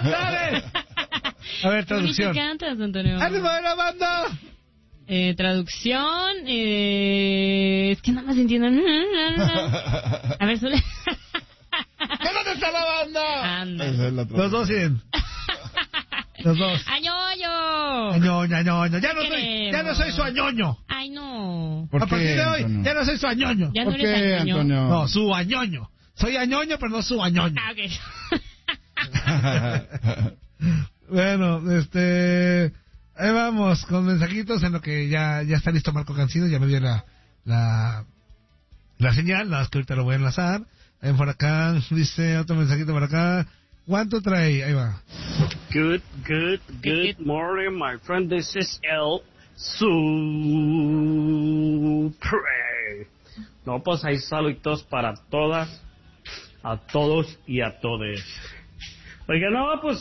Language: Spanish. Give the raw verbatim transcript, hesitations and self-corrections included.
¡Dale! A ver, traducción. ¿Qué cantas, Antonio? ¡Ánimo de la banda! Eh, traducción, eh, es que nada más entiendo. A ver, solo... ¿Dónde está la banda? Anda. Los dos siguen. Los dos. ¡Añoño! Añoño, añoño. Ya no soy, ya no soy su añoño. Ay, no. A partir de hoy, ya no soy su añoño. Ya no ¿Por eres qué, añoño. Antonio? No, su añoño. Soy añoño, pero no su añoño. Ah, ok. Bueno, este... Ahí vamos, con mensajitos en lo que ya, ya está listo Marco Cancino. Ya me dio la, la, la señal, nada más que ahorita lo voy a enlazar. Ahí por acá, dice otro mensajito por acá. ¿Cuánto trae? Ahí va. Good, good, good morning, my friend. This is El Supre. No, pues hay saluditos para todas, a todos y a todes. Oiga, no, pues